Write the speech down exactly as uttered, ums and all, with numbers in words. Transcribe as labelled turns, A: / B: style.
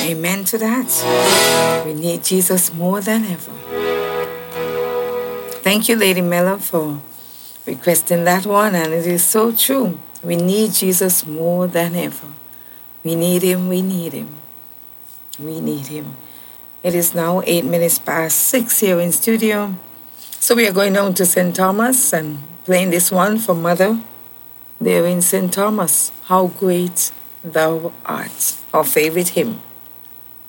A: Amen to that. We need Jesus more than ever. Thank you, Lady Miller, for requesting that one, and it is so true. We need Jesus more than ever. We need him, we need him. We need him. It is now eight minutes past six here in studio. So we are going down to Saint Thomas and playing this one for Mother there in Saint Thomas. How great thou art. Our favorite hymn.